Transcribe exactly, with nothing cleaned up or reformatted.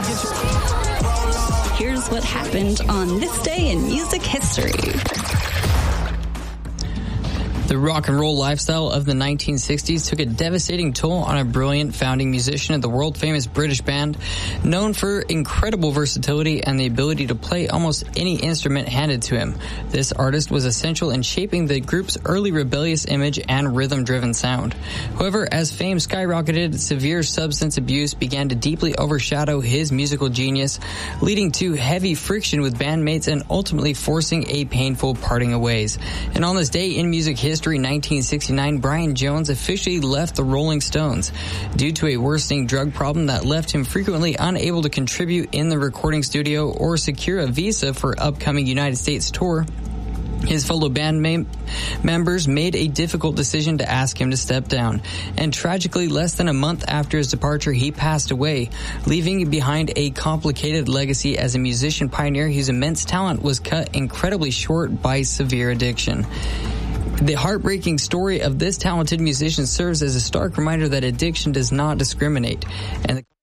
Here's what happened on this day in music history. The rock and roll lifestyle of the nineteen sixties took a devastating toll on a brilliant founding musician of the world-famous British band, known for incredible versatility and the ability to play almost any instrument handed to him. This artist was essential in shaping the group's early rebellious image and rhythm-driven sound. However, as fame skyrocketed, severe substance abuse began to deeply overshadow his musical genius, leading to heavy friction with bandmates and ultimately forcing a painful parting of ways. And on this day in music history, nineteen sixty-nine, Brian Jones officially left the Rolling Stones due to a worsening drug problem that left him frequently unable to contribute in the recording studio or secure a visa for upcoming United States tour. His fellow band mem- members made a difficult decision to ask him to step down, and tragically, less than a month after his departure, he passed away, leaving behind a complicated legacy as a musician pioneer whose immense talent was cut incredibly short by severe addiction. The heartbreaking story of this talented musician serves as a stark reminder that addiction does not discriminate, and the